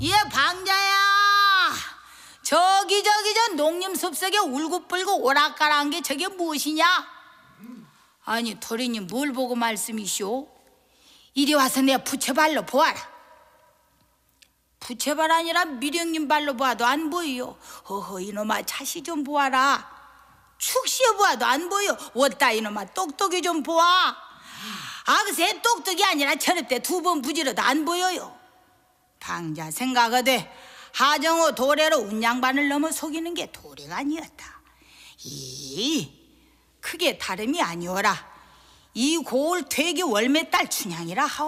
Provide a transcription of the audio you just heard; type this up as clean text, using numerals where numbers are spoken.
얘 방자야, 저기 저 농림숲 속에 울긋불긋 오락가락한 게 저게 무엇이냐? 아니 도련님 뭘 보고 말씀이시오? 이리 와서 내 부채발로 보아라. 부채발 아니라 미령님 발로 보아도 안 보여. 허허 이놈아 자시 좀 보아라. 축시어 보아도 안 보여. 왔다 이놈아 똑똑이 좀 보아. 아그새 똑똑이 아니라 저녁 때 2번 부지러도 안 보여요. 방자 생각하되 하정우 도래로 운양반을 넘어 속이는 게 도래가 아니었다. 크게 다름이 아니오라. 이 고을 퇴기 월매딸 춘향이라 하오.